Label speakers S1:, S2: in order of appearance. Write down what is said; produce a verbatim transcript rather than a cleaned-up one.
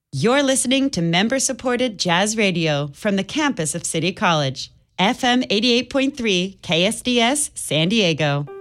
S1: You're listening to member-supported jazz radio from the campus of City College. F M eighty-eight point three K S D S San Diego.